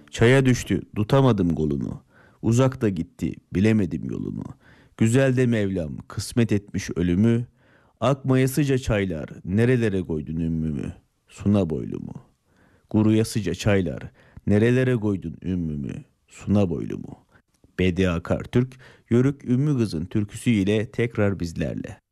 Çaya düştü, tutamadım kolunu. Uzakta gitti, bilemedim yolunu. Güzel de Mevlam kısmet etmiş ölümü. Akmayasıca çaylar, nerelere koydun ümmümü? Suna boylumu. Kuruyasıca çaylar, nerelere koydun ümmümü? Suna boylumu. Bedi Akar Türk, Yörük Ümmü Kızın türküsü ile tekrar bizlerle.